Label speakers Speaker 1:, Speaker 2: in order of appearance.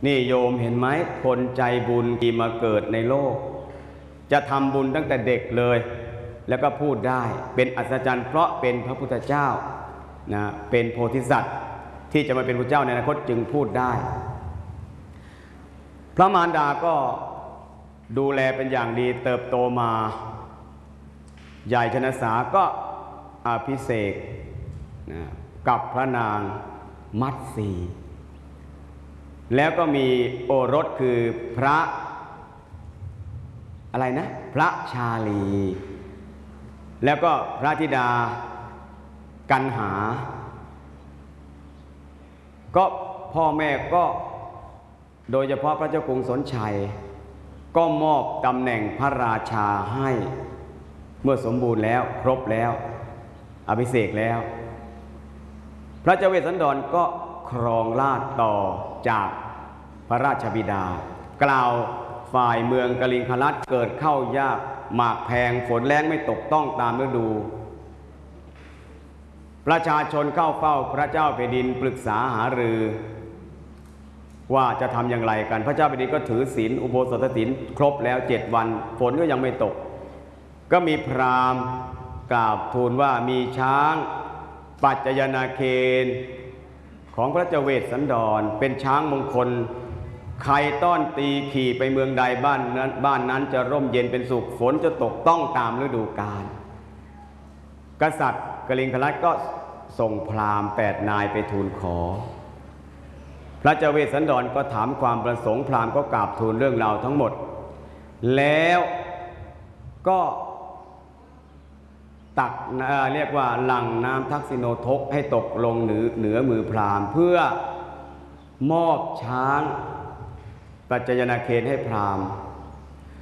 Speaker 1: นี่โยมเห็นไหมคนใจบุญที่มาเกิดในโลกจะทำบุญตั้งแต่เด็กเลยแล้วก็พูดได้เป็นอัศจรรย์เพราะเป็นพระพุทธเจ้านะเป็นโพธิสัตว์ที่จะมาเป็นพระเจ้าในอนาคตจึงพูดได้พระมารดาก็ดูแลเป็นอย่างดีเติบโตมาใหญ่ชนสาก็อภิเษกนะกับพระนางมัตสีแล้วก็มีโอรสคือพระอะไรนะพระชาลีแล้วก็พระธิดากันหาก็พ่อแม่ก็โดยเฉพาะพระเจ้ากรุงสนชัยก็มอบตำแหน่งพระราชาให้เมื่อสมบูรณ์แล้วครบแล้วอภิเษกแล้วพระเจ้าเวสสันดรก็ครองราชย์ต่อจากพระราชบิดากล่าวฝ่ายเมืองกลิงคลัดเกิดเข้ายากหมากแพงฝนแล้งไม่ตกต้องตามฤดูประชาชนเข้าเฝ้าพระเจ้าแผ่นดินปรึกษาหารือว่าจะทำอย่างไรกันพระเจ้าแผ่นดินก็ถือศีลอุโบสถศีลครบแล้ว7 วันฝนก็ยังไม่ตกก็มีพราหมณ์กราบทูลว่ามีช้างปัจจยนาเคนของพระเจ้าเวสสันดรเป็นช้างมงคลใครต้อนตีขี่ไปเมืองใดบ้านนั้นจะร่มเย็นเป็นสุขฝนจะตกต้องตามฤดูกาลกษัตริย์กลิงคลัดก็ส่งพราหมณ์8 นายไปทูลขอพระเจ้าเวสสันดรก็ถามความประสงค์พราหมณ์ก็กราบทูลเรื่องราวทั้งหมดแล้วก็ตักเรียกว่าหลั่งน้ำทักษิโนทกให้ตกลงเหนือมือพราหมณ์เพื่อมอบช้างปัจจยนาเคนให้พราหมณ์